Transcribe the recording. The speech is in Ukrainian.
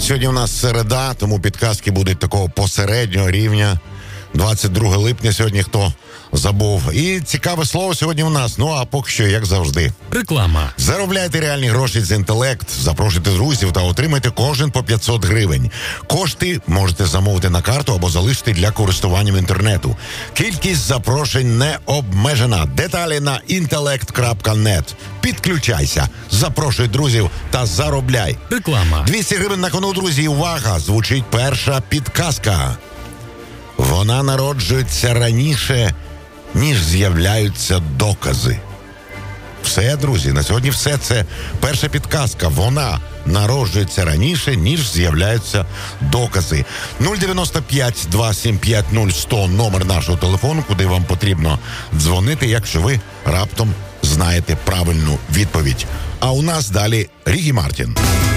Сьогодні у нас середа, тому підказки будуть такого посереднього рівня. 22 липня сьогодні, хто забув. І цікаве слово сьогодні у нас. Ну, а поки що, як завжди. Реклама. Заробляйте реальні гроші з інтелект, запрошуйте друзів та отримайте кожен по 500 гривень. Кошти можете замовити на карту або залишити для користування інтернету. Кількість запрошень не обмежена. Деталі на intellect.net. Підключайся, запрошуй друзів та заробляй. Реклама. 200 гривень на кону, друзі. Увага! Звучить перша підказка. Вона народжується раніше, ніж з'являються докази. Все, друзі, на сьогодні все. Це перша підказка. Вона народжується раніше, ніж з'являються докази. 095-275-0100 номер нашого телефону, куди вам потрібно дзвонити, якщо ви раптом знаєте правильну відповідь. А у нас далі Рігі Мартін.